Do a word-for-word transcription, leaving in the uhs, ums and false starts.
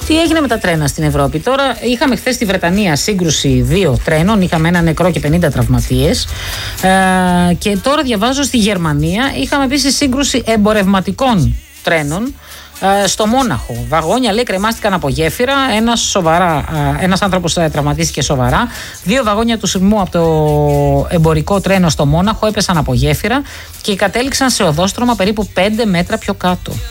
Τι έγινε με τα τρένα στην Ευρώπη? Τώρα είχαμε χθες στη Βρετανία σύγκρουση δύο τρένων, είχαμε ένα νεκρό και πενήντα τραυματίες. Ε, και τώρα διαβάζω στη Γερμανία είχαμε επίσης σύγκρουση εμπορευματικών τρένων. Στο Μόναχο. Βαγόνια, λέει, κρεμάστηκαν από γέφυρα. Ένας, σοβαρά, ένας άνθρωπος τραυματίστηκε σοβαρά. Δύο βαγόνια του σειρμού από το εμπορικό τρένο στο Μόναχο έπεσαν από γέφυρα και κατέληξαν σε οδόστρωμα περίπου πέντε μέτρα πιο κάτω.